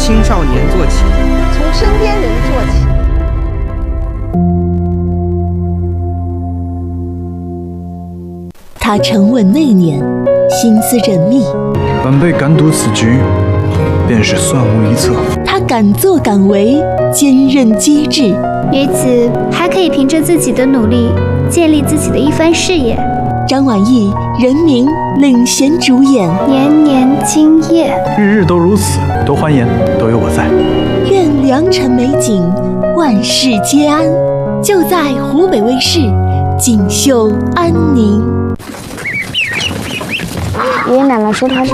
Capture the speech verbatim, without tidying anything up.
青少年做起， 从身边人做起。 他沉稳内敛，心思缜密。 本辈敢赌此局，便是算无一策。 他敢作敢为，坚韧机智。 于此还可以凭着自己的努力，建立自己的一番事业。 张晚意，人民领衔主演， 年年今夜， 日日都如此，多欢颜，都有我在。 愿良辰美景，万事皆安。就在湖北卫视，锦绣安宁。 爷爷奶奶说他是